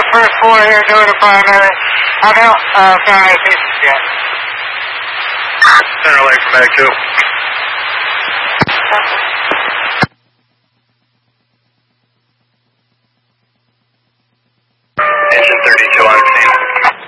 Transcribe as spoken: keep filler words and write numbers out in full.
first floor here doing a primary. I don't uh, found any pieces yet. Center Lake from Medic two. Something